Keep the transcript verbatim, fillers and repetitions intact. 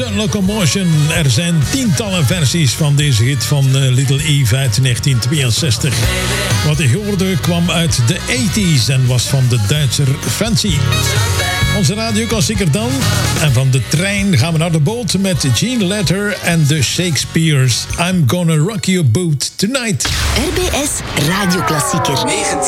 Locomotion. Er zijn tientallen versies van deze hit van uh, Little Eve uit negentien tweeënzestig. Wat ik hoorde kwam uit de tachtiger en was van de Duitser Francie. Onze radioklassieker dan. En van de trein gaan we naar de boot met Gene Letter en de Shakespeares. I'm gonna rock your boat tonight. R B S Radioklassieker.